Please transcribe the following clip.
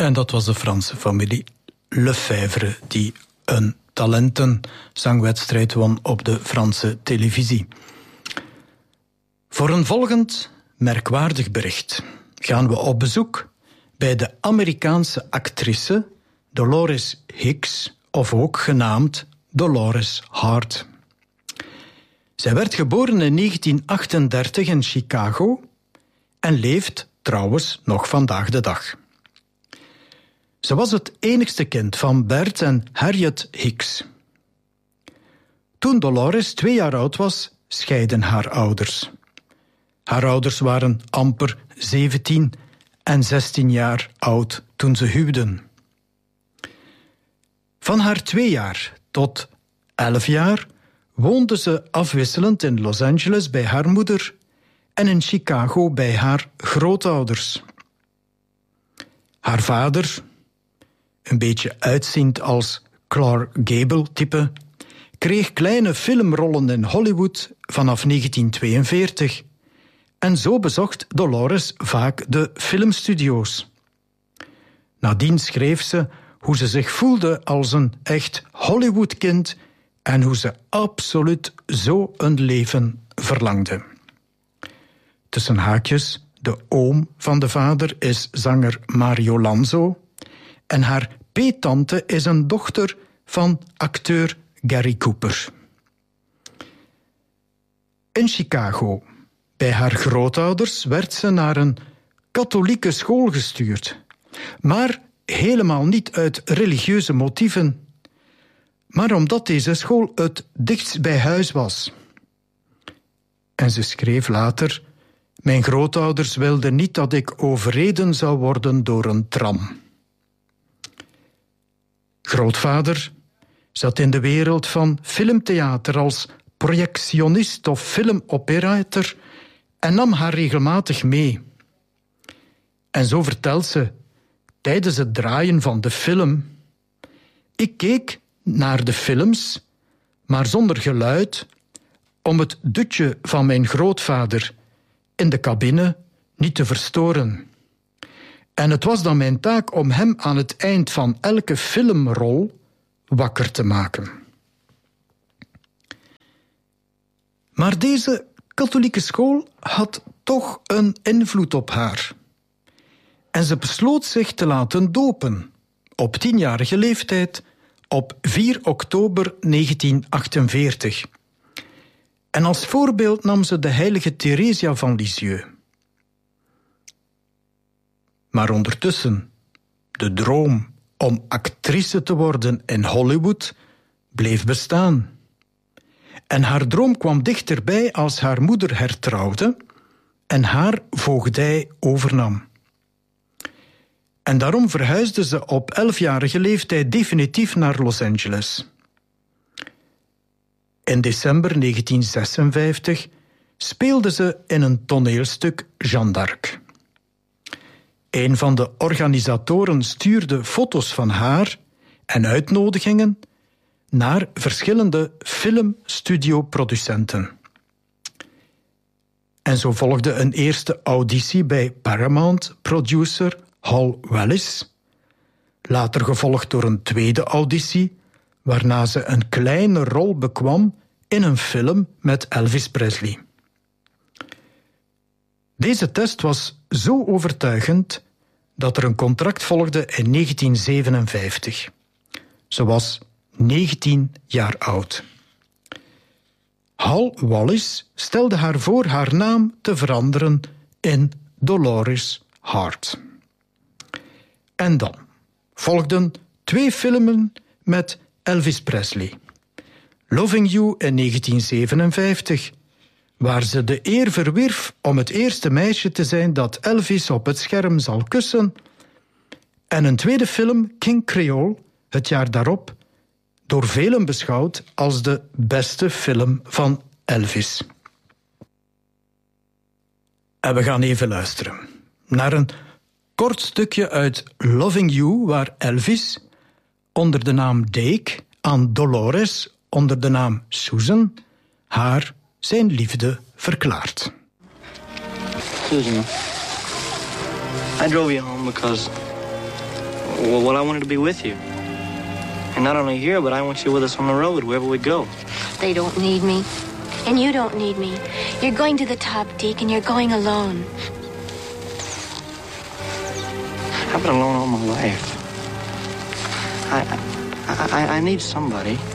En dat was de Franse familie Lefèvre, die een talentenzangwedstrijd won op de Franse televisie. Voor een volgend merkwaardig bericht gaan we op bezoek bij de Amerikaanse actrice Dolores Hicks, of ook genaamd Dolores Hart. Zij werd geboren in 1938 in Chicago en leeft trouwens nog vandaag de dag. Ze was het enigste kind van Bert en Harriet Hicks. Toen Dolores 2 jaar oud was, scheidden haar ouders. Haar ouders waren amper 17 en 16 jaar oud toen ze huwden. Van haar 2 jaar tot 11 jaar woonde ze afwisselend in Los Angeles bij haar moeder en in Chicago bij haar grootouders. Haar vader, een beetje uitziend als Clark Gable-type, kreeg kleine filmrollen in Hollywood vanaf 1942 en zo bezocht Dolores vaak de filmstudio's. Nadien schreef ze hoe ze zich voelde als een echt Hollywoodkind en hoe ze absoluut zo een leven verlangde. Tussen haakjes, de oom van de vader is zanger Mario Lanzo en haar peettante is een dochter van acteur Gary Cooper. In Chicago, bij haar grootouders, werd ze naar een katholieke school gestuurd, maar helemaal niet uit religieuze motieven, maar omdat deze school het dichtst bij huis was. En ze schreef later: mijn grootouders wilden niet dat ik overreden zou worden door een tram. Grootvader zat in de wereld van filmtheater als projectionist of filmoperator en nam haar regelmatig mee. En zo vertelt ze tijdens het draaien van de film: ik keek naar de films, maar zonder geluid, om het dutje van mijn grootvader in de cabine niet te verstoren. En het was dan mijn taak om hem aan het eind van elke filmrol wakker te maken. Maar deze katholieke school had toch een invloed op haar. En ze besloot zich te laten dopen, op 10-jarige leeftijd, op 4 oktober 1948. En als voorbeeld nam ze de heilige Theresia van Lisieux. Maar ondertussen, de droom om actrice te worden in Hollywood bleef bestaan. En haar droom kwam dichterbij als haar moeder hertrouwde en haar voogdij overnam. En daarom verhuisde ze op 11-jarige leeftijd definitief naar Los Angeles. In december 1956 speelde ze in een toneelstuk Jeanne d'Arc. Een van de organisatoren stuurde foto's van haar en uitnodigingen naar verschillende filmstudioproducenten. En zo volgde een eerste auditie bij Paramount-producer Hal Wallis, later gevolgd door een tweede auditie, waarna ze een kleine rol bekwam in een film met Elvis Presley. Deze test was zo overtuigend dat er een contract volgde in 1957. Ze was 19 jaar oud. Hal Wallis stelde haar voor haar naam te veranderen in Dolores Hart. En dan volgden 2 filmen met Elvis Presley. Loving You in 1957, waar ze de eer verwierf om het eerste meisje te zijn dat Elvis op het scherm zal kussen, en een tweede film, King Creole, het jaar daarop, door velen beschouwd als de beste film van Elvis. En we gaan even luisteren naar een kort stukje uit Loving You, waar Elvis onder de naam Dake aan Dolores onder de naam Susan haar zijn liefde verklaart. Susan, I drove you home because Well, I wanted to be with you. And not only here, but I want you with us on the road, wherever we go. They don't need me. And you don't need me. You're going to the top, Deke, and you're going alone. I've been alone all my life. I need somebody.